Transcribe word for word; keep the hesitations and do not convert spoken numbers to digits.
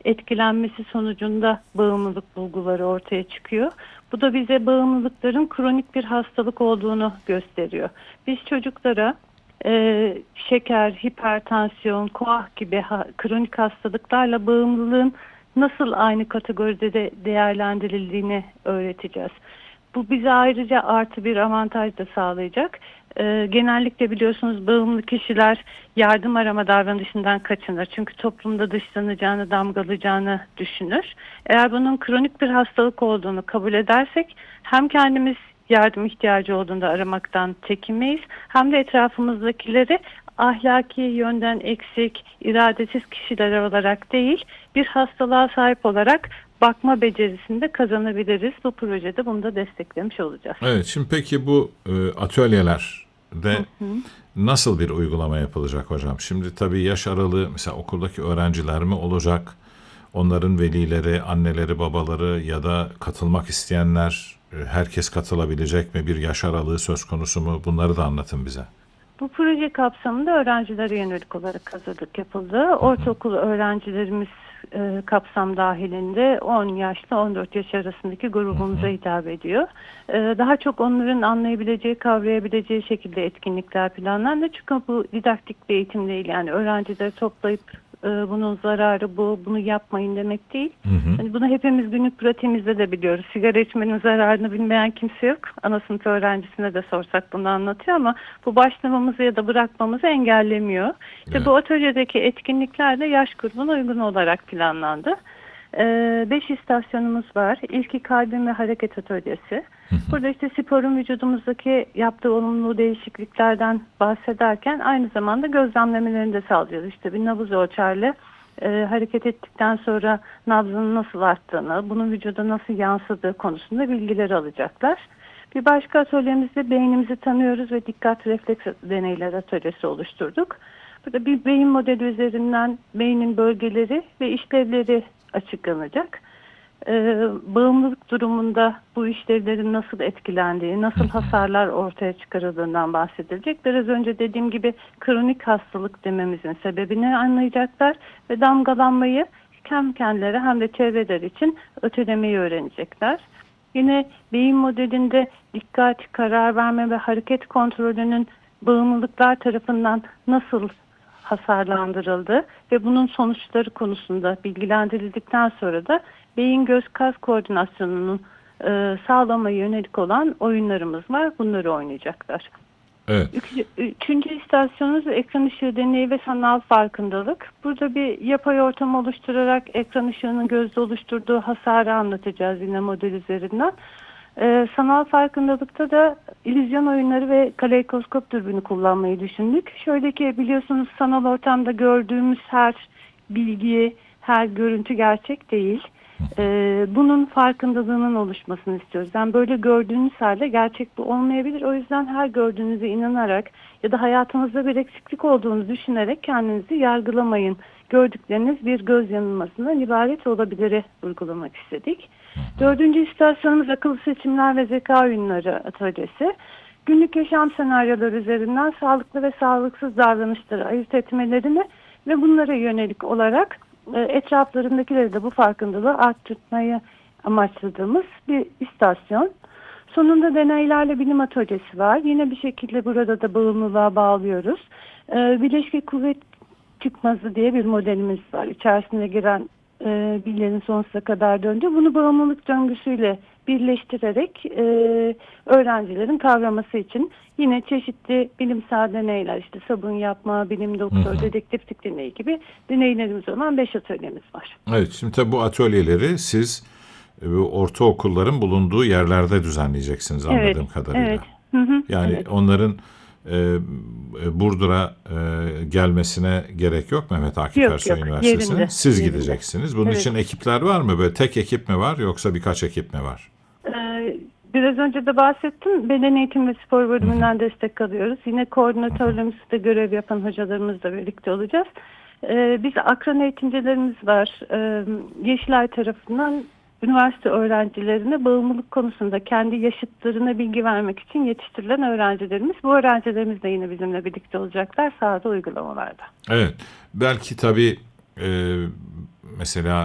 etkilenmesi sonucunda bağımlılık bulguları ortaya çıkıyor. Bu da bize bağımlılıkların kronik bir hastalık olduğunu gösteriyor. Biz çocuklara e, şeker, hipertansiyon, koah gibi ha, kronik hastalıklarla bağımlılığın nasıl aynı kategoride de değerlendirildiğini öğreteceğiz. Bu bize ayrıca artı bir avantaj da sağlayacak. Ee, genellikle biliyorsunuz bağımlı kişiler yardım arama davranışından kaçınır. Çünkü toplumda dışlanacağını, damgalayacağını düşünür. Eğer bunun kronik bir hastalık olduğunu kabul edersek hem kendimiz yardım ihtiyacı olduğunda aramaktan çekinmeyiz, hem de etrafımızdakileri ahlaki yönden eksik, iradesiz kişiler olarak değil, bir hastalığa sahip olarak bakma becerisini de kazanabiliriz. Bu projede bunu da desteklemiş olacağız. Evet, şimdi peki bu e, atölyelerde Hı hı. nasıl bir uygulama yapılacak hocam? Şimdi tabii yaş aralığı mesela okuldaki öğrenciler mi olacak? Onların velileri, anneleri, babaları ya da katılmak isteyenler, e, herkes katılabilecek mi? Bir yaş aralığı söz konusu mu? Bunları da anlatın bize. Bu proje kapsamında öğrencilere yönelik olarak hazırlık yapıldı. Ortaokul öğrencilerimiz e, kapsam dahilinde on yaşla on dört yaş arasındaki grubumuza hitap ediyor. E, daha çok onların anlayabileceği, kavrayabileceği şekilde etkinlikler planlandı. Çünkü bu didaktik bir eğitim değil. Yani öğrencileri toplayıp e, bunun zararı bu, bunu yapmayın demek değil. Hı hı. Yani bunu hepimiz günlük pratiğimizde de biliyoruz. Sigara içmenin zararını bilmeyen kimse yok. Ana sınıf öğrencisine de sorsak bunu anlatıyor ama bu başlamamızı ya da bırakmamızı engellemiyor. İşte Evet. bu atölyedeki etkinlikler de yaş grubuna uygun olarak planlandı. Ee, beş istasyonumuz var. İlki kalbin ve hareket atölyesi. Burada işte sporun vücudumuzdaki yaptığı olumlu değişikliklerden bahsederken aynı zamanda gözlemlemelerini de sağlıyoruz. İşte bir nabız ölçerle e, hareket ettikten sonra nabzının nasıl arttığını, bunun vücuda nasıl yansıdığı konusunda bilgiler alacaklar. Bir başka atölyemizde beynimizi tanıyoruz ve dikkat refleks deneyler atölyesi oluşturduk. Burada bir beyin modeli üzerinden beynin bölgeleri ve işlevleri açıklanacak. Ee, bağımlılık durumunda bu işlevlerin nasıl etkilendiği, nasıl hasarlar ortaya çıkarıldığından bahsedilecek. Biraz önce dediğim gibi kronik hastalık dememizin sebebini anlayacaklar ve damgalanmayı hem kendileri hem de çevreler için ötelemeyi öğrenecekler. Yine beyin modelinde dikkat, karar verme ve hareket kontrolünün bağımlılıklar tarafından nasıl hasarlandırıldı ve bunun sonuçları konusunda bilgilendirildikten sonra da beyin göz kas koordinasyonunun e, sağlamaya yönelik olan oyunlarımız var. Bunları oynayacaklar. Evet. Üç, üçüncü istasyonumuz ekran ışığı deneyi ve sanal farkındalık. Burada bir yapay ortam oluşturarak ekran ışığının gözde oluşturduğu hasarı anlatacağız yine model üzerinden. Ee, sanal farkındalıkta da illüzyon oyunları ve kaleidoskop dürbünü kullanmayı düşündük. Şöyle ki biliyorsunuz sanal ortamda gördüğümüz her bilgi, her görüntü gerçek değil. Ee, bunun farkındalığının oluşmasını istiyoruz. Yani böyle gördüğünüz halde gerçek bu olmayabilir. O yüzden her gördüğünüze inanarak ya da hayatınızda bir eksiklik olduğunu düşünerek kendinizi yargılamayın. Gördükleriniz bir göz yanılmasından ibaret olabilir uygulamak istedik. Dördüncü istasyonumuz akıllı seçimler ve zeka oyunları atölyesi. Günlük yaşam senaryoları üzerinden sağlıklı ve sağlıksız davranışları ayırt etmelerini ve bunlara yönelik olarak e, etraflarındakileri de bu farkındalığı arttırmayı amaçladığımız bir istasyon. Sonunda deneylerle bilim atölyesi var. Yine bir şekilde burada da bağımlılığa bağlıyoruz. E, bileşik kuvvet çıkmazı diye bir modelimiz var. İçerisine giren e, bilgilerin sonsuza kadar döndüğü. Bunu bağımlılık döngüsüyle birleştirerek e, öğrencilerin kavraması için yine çeşitli bilimsel deneyler, işte sabun yapma, bilim doktor, Hı hı. dedektiflik deneyi gibi deneylerimiz olan beş atölyemiz var. Evet, şimdi tabii bu atölyeleri siz e, bu ortaokulların bulunduğu yerlerde düzenleyeceksiniz Evet, anladığım kadarıyla. evet. Hı hı, Yani evet. onların e, e, Burdur'a e, gelmesine gerek yok Mehmet Akif Yok Ersoy yok, Üniversitesi'ne. yerinde. Siz yerinde. gideceksiniz. Bunun Evet. için ekipler var mı? Böyle tek ekip mi var yoksa birkaç ekip mi var? Ee, Biraz önce de bahsettim. Beden eğitim ve spor bölümünden destek alıyoruz. Yine koordinatörlerimizde görev yapan hocalarımızla birlikte olacağız. Ee, biz akran eğitimcilerimiz var. Ee, Yeşilay tarafından üniversite öğrencilerine bağımlılık konusunda kendi yaşıtlarına bilgi vermek için yetiştirilen öğrencilerimiz. Bu öğrencilerimiz de yine bizimle birlikte olacaklar sahada uygulamalarda. Evet. Belki tabii e, mesela